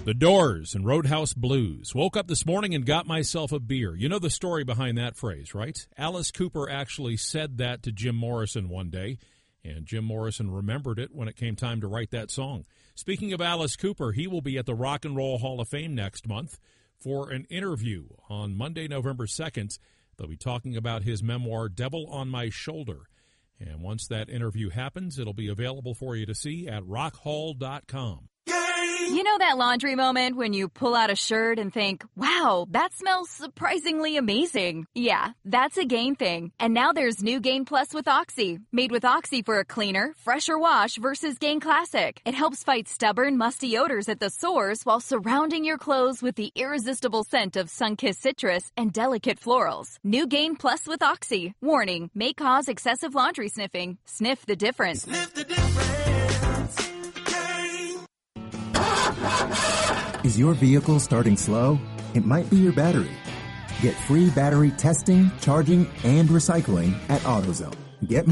The Doors and Roadhouse Blues. Woke up this morning and got myself a beer. You know the story behind that phrase, right? Alice Cooper actually said that to Jim Morrison one day, and Jim Morrison remembered it when it came time to write that song. Speaking of Alice Cooper, he will be at the Rock and Roll Hall of Fame next month for an interview on Monday, November 2nd. They'll be talking about his memoir, Devil on My Shoulder. And once that interview happens, it'll be available for you to see at rockhall.com. You know that laundry moment when you pull out a shirt and think, wow, that smells surprisingly amazing. Yeah, that's a Gain thing. And now there's new Gain Plus with Oxy. Made with Oxy for a cleaner, fresher wash versus Gain Classic. It helps fight stubborn, musty odors at the source while surrounding your clothes with the irresistible scent of sun-kissed citrus and delicate florals. New Gain Plus with Oxy. Warning, may cause excessive laundry sniffing. Sniff the difference. Sniff the difference. Is your vehicle starting slow? It might be your battery. Get free battery testing, charging, and recycling at AutoZone. Get